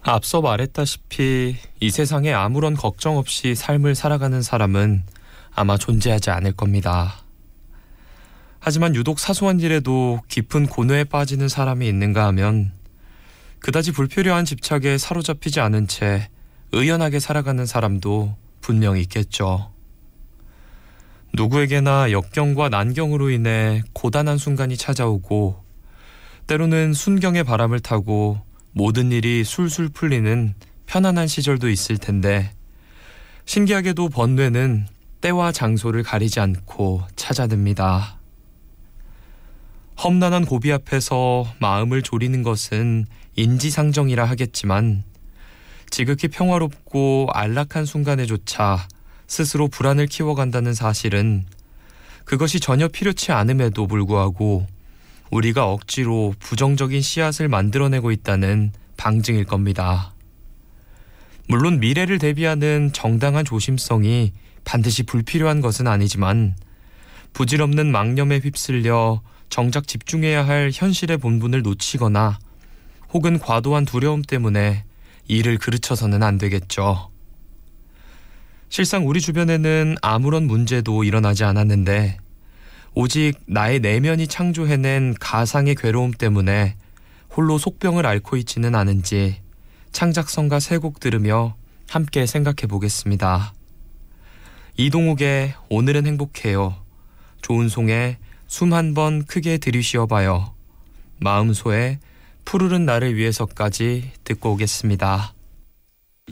앞서 말했다시피 이 세상에 아무런 걱정 없이 삶을 살아가는 사람은 아마 존재하지 않을 겁니다. 하지만 유독 사소한 일에도 깊은 고뇌에 빠지는 사람이 있는가 하면 그다지 불필요한 집착에 사로잡히지 않은 채 의연하게 살아가는 사람도 분명히 있겠죠. 누구에게나 역경과 난경으로 인해 고단한 순간이 찾아오고 때로는 순경의 바람을 타고 모든 일이 술술 풀리는 편안한 시절도 있을 텐데 신기하게도 번뇌는 때와 장소를 가리지 않고 찾아듭니다. 험난한 고비 앞에서 마음을 졸이는 것은 인지상정이라 하겠지만 지극히 평화롭고 안락한 순간에조차 스스로 불안을 키워간다는 사실은 그것이 전혀 필요치 않음에도 불구하고 우리가 억지로 부정적인 씨앗을 만들어내고 있다는 방증일 겁니다. 물론 미래를 대비하는 정당한 조심성이 반드시 불필요한 것은 아니지만 부질없는 망념에 휩쓸려 정작 집중해야 할 현실의 본분을 놓치거나 혹은 과도한 두려움 때문에 일을 그르쳐서는 안 되겠죠. 실상 우리 주변에는 아무런 문제도 일어나지 않았는데 오직 나의 내면이 창조해낸 가상의 괴로움 때문에 홀로 속병을 앓고 있지는 않은지 창작성가 세 곡 들으며 함께 생각해 보겠습니다. 이동욱의 오늘은 행복해요. 조은송의 숨 한 번 크게 들이쉬어봐요. 마음소의 푸르른 나를 위해서까지 듣고 오겠습니다.